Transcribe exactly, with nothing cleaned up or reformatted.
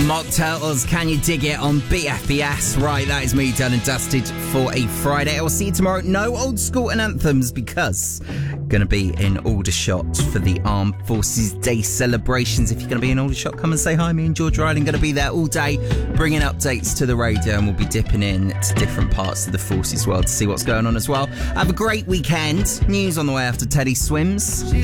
Mock Turtles, Can You Dig It on B F B S? Right, that is me done and dusted for a Friday. I will see you tomorrow. No old school and anthems because going to be in Aldershot for the Armed Forces Day celebrations. If you're going to be in Aldershot, come and say hi. Me and George Riley going to be there all day bringing updates to the radio, and we'll be dipping in to different parts of the Forces world to see what's going on as well. Have a great weekend. News on the way after Teddy Swims.